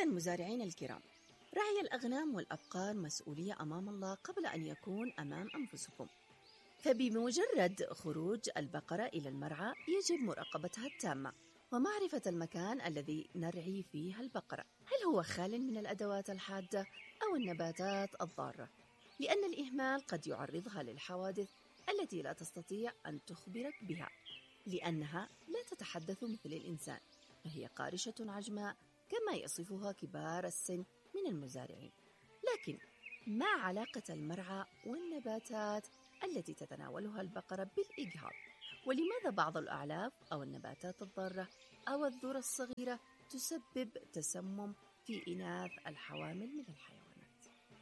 إذن مزارعين الكرام، رعي الأغنام والأبقار مسؤولية أمام الله قبل أن يكون أمام أنفسكم. فبمجرد خروج البقرة إلى المرعى يجب مراقبتها التامة ومعرفة المكان الذي نرعي فيه البقرة، هل هو خال من الأدوات الحادة أو النباتات الضارة، لأن الإهمال قد يعرضها للحوادث التي لا تستطيع أن تخبرك بها، لأنها لا تتحدث مثل الإنسان، فهي قارشة عجماء كما يصفها كبار السن من المزارعين. لكن ما علاقة المرعى والنباتات التي تتناولها البقرة بالإجهاض؟ ولماذا بعض الأعلاف أو النباتات الضارة أو الذرة الصغيرة تسبب تسمم في إناث الحوامل من الحيوان؟